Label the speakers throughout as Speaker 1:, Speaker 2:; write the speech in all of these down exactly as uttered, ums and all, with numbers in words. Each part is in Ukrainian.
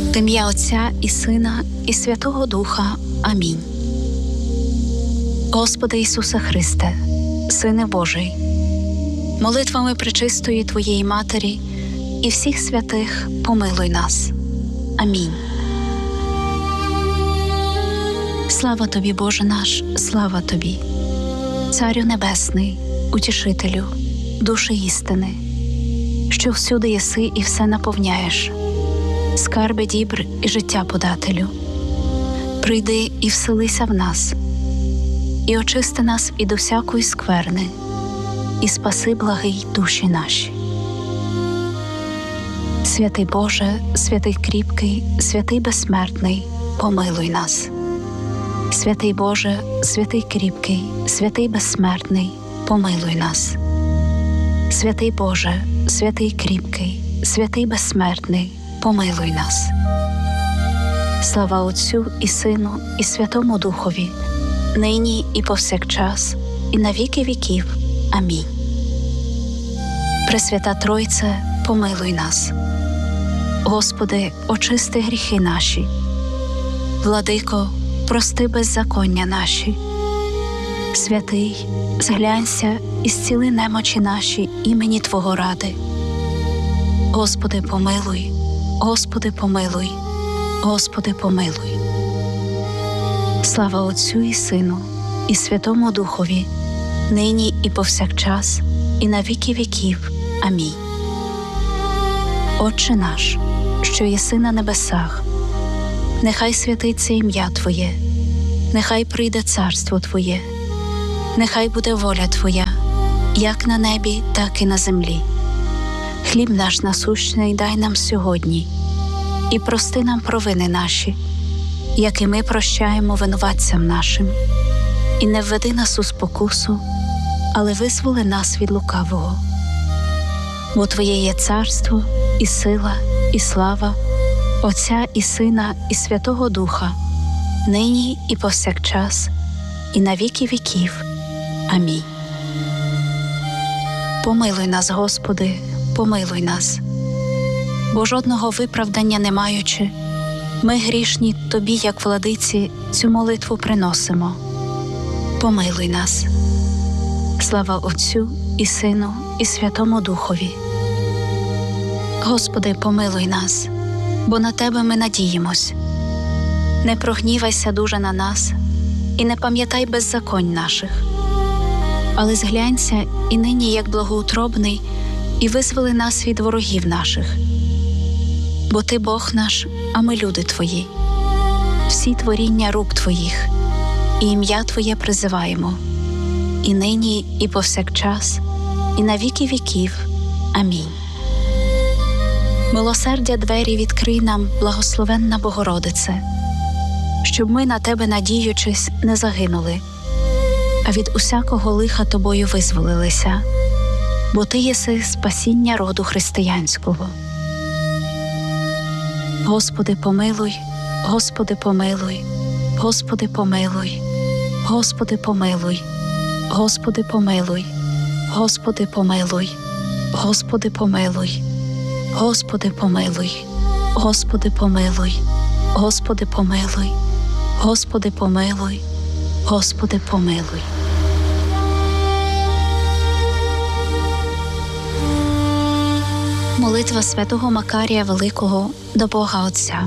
Speaker 1: В ім'я Отця і Сина, і Святого Духа. Амінь. Господи Ісусе Христе, Сине Божий, молитвами пречистої Твоєї Матері і всіх святих помилуй нас. Амінь. Слава Тобі, Боже наш, слава Тобі, Царю Небесний, Утішителю, душі істини, що всюди єси і все наповняєш, скарби дібр і життя подателю. Прийди і вселися в нас, і очисти нас і до всякої скверни, і спаси, благий, душі наші. Святий Боже, святий кріпкий, святий безсмертний, помилуй нас. Святий Боже, святий кріпкий, святий безсмертний, помилуй нас. Святий Боже, святий кріпкий, святий безсмертний, помилуй нас. Слава Отцю і Сину, і Святому Духові, нині і повсякчас, і на віки віків. Амінь. Пресвята Тройце, помилуй нас. Господи, очисти гріхи наші. Владико, прости беззаконня наші. Святий, зглянься і зціли немочі наші імені Твого ради. Господи, помилуй, Господи, помилуй, Господи, помилуй. Слава Отцю і Сину, і Святому Духові, нині і повсякчас, і на віки віків. Амінь. Отче наш, що єси на небесах, нехай святиться ім'я Твоє, нехай прийде царство Твоє, нехай буде воля Твоя, як на небі, так і на землі. Хліб наш насущний дай нам сьогодні, і прости нам провини наші, як і ми прощаємо винуватцям нашим. І не введи нас у спокусу, але визволи нас від лукавого. Бо Твоє є царство, і сила, і слава, Отця і Сина, і Святого Духа, нині і повсякчас, і на віки віків. Амінь. Помилуй нас, Господи, помилуй нас. Бо жодного виправдання не маючи, ми грішні Тобі, як владиці, цю молитву приносимо. Помилуй нас. Слава Отцю і Сину, і Святому Духові. Господи, помилуй нас, бо на Тебе ми надіємось. Не прогнівайся дуже на нас, і не пам'ятай беззаконь наших. Але зглянься і нині, як благоутробний, і визволи нас від ворогів наших. Бо Ти Бог наш, а ми люди Твої. Всі творіння рук Твоїх, і ім'я Твоє призиваємо, і нині, і повсякчас, і на віки віків. Амінь. Милосердя двері відкрий нам, благословенна Богородице, щоб ми, на Тебе надіючись, не загинули, а від усякого лиха Тобою визволилися, бо Ти єси спасіння роду християнського. Господи, помилуй, Господи, помилуй, Господи, помилуй, Господи, помилуй, Господи, помилуй, Господи, помилуй, Господи, помилуй, Господи, помилуй, Господи, помилуй, Господи, помилуй, Господи, помилуй, Господи, помилуй. Молитва святого Макарія Великого до Бога Отця.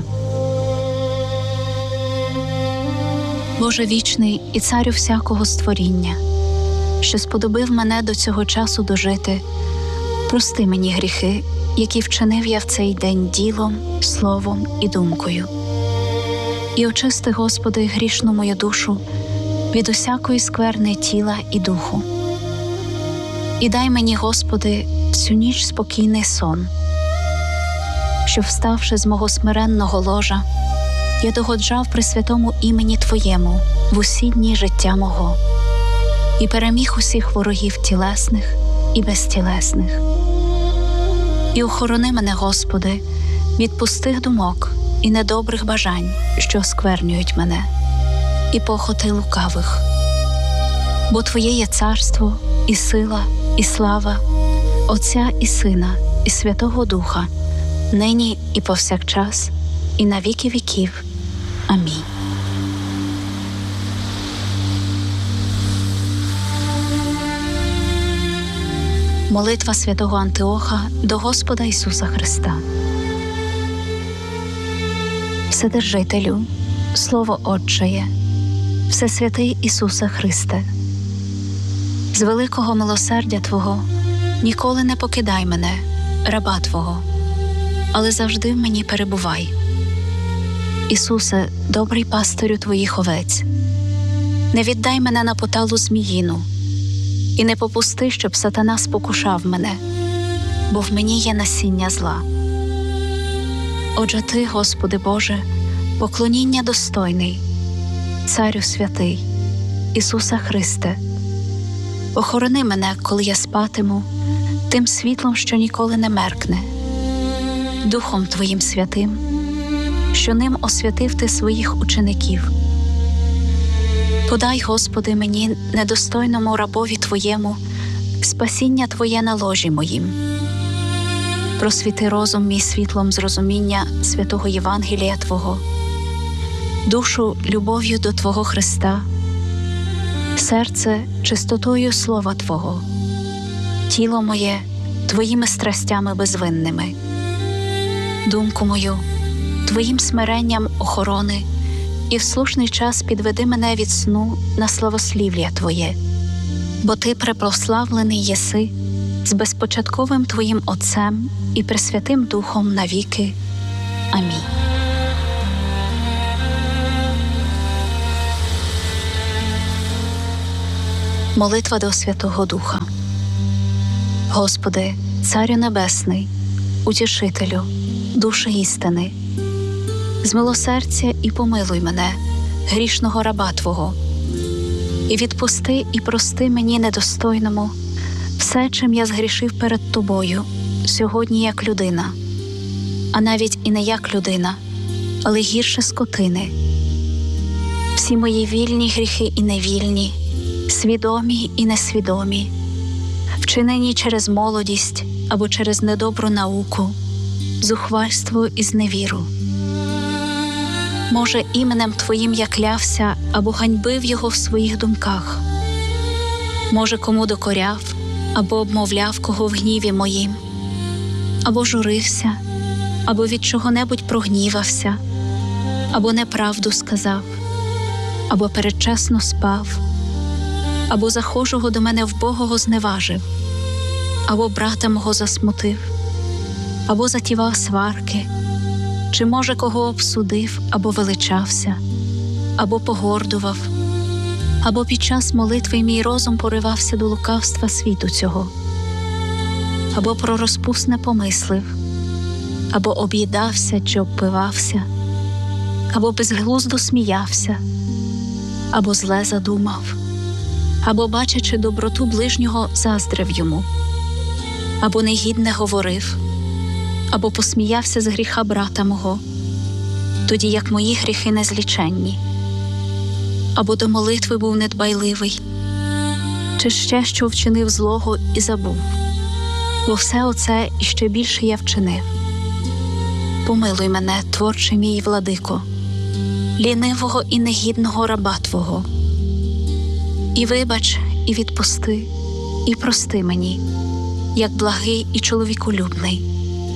Speaker 1: Боже вічний і царю всякого створіння, що сподобив мене до цього часу дожити, прости мені гріхи, які вчинив я в цей день ділом, словом і думкою. І очисти, Господи, грішну мою душу від усякої скверни тіла і духу. І дай мені, Господи, всю ніч спокійний сон, щоб, вставши з мого смиренного ложа, я догоджав при святому імені Твоєму в усі дні життя мого і переміг усіх ворогів тілесних і безтілесних. І охорони мене, Господи, від пустих думок і недобрих бажань, що осквернюють мене, і похоти лукавих. Бо Твоє є царство, і сила, і слава, Отця і Сина, і Святого Духа, нині і повсякчас, і на віки віків. Амінь. Молитва святого Антиоха до Господа Ісуса Христа. Вседержителю, Слово Отчеє, Всесвятий Ісусе Христе, з великого милосердя Твого ніколи не покидай мене, раба Твого, але завжди в мені перебувай. Ісусе, добрий пастирю Твоїх овець, не віддай мене на поталу зміїну, і не попусти, щоб сатана спокушав мене, бо в мені є насіння зла. Отже Ти, Господи Боже, поклоніння достойний, Царю святий, Ісуса Христе, охорони мене, коли я спатиму, тим світлом, що ніколи не меркне, Духом Твоїм святим, що ним освятив Ти своїх учеників. Подай, Господи, мені, недостойному рабові Твоєму, спасіння Твоє на ложі моїм. Просвіти розум мій світлом зрозуміння святого Євангелія Твого, душу любов'ю до Твого Христа, серце чистотою Слова Твого, тіло моє Твоїми страстями безвинними, думку мою Твоїм смиренням охорони, і в слушний час підведи мене від сну на славослів'я Твоє, бо Ти препрославлений єси з безпочатковим Твоїм Отцем і Пресвятим Духом навіки. Амінь. Молитва до Святого Духа. Господи, Царю Небесний, Утішителю, Душе істини, змилосердься і помилуй мене, грішного раба Твого, і відпусти і прости мені недостойному все, чим я згрішив перед Тобою сьогодні як людина, а навіть і не як людина, але гірше скотини. Всі мої вільні гріхи і невільні, свідомі і несвідомі, вчинені через молодість або через недобру науку, зухвальство і зневіру. Може, іменем Твоїм я клявся або ганьбив його в своїх думках. Може, кому докоряв або обмовляв кого в гніві моїм, або журився, або від чого-небудь прогнівався, або неправду сказав, або передчасно спав, або захожого до мене вбогого зневажив, або брата мого засмутив, або затівав сварки, чи, може, кого обсудив, або величався, або погордував, або під час молитви мій розум поривався до лукавства світу цього, або про розпусне помислив, або об'їдався чи обпивався, або безглуздо сміявся, або зле задумав, або, бачачи доброту ближнього, заздрив йому, або негідне говорив, або посміявся з гріха брата мого, тоді як мої гріхи незліченні, або до молитви був недбайливий, чи ще що вчинив злого і забув, бо все оце і ще більше я вчинив. Помилуй мене, творчий мій владико, лінивого і негідного раба Твого, і вибач, і відпусти, і прости мені, як благий і чоловіколюбний.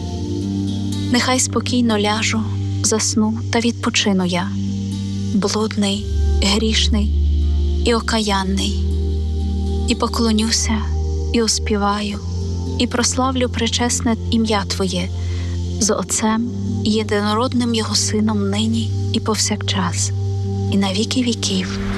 Speaker 1: Нехай спокійно ляжу, засну та відпочину я, блудний, грішний і окаянний, і поклонюся, і оспіваю, і прославлю пречесне ім'я Твоє з Отцем і єдинородним Його Сином нині і повсякчас, і на віки віків.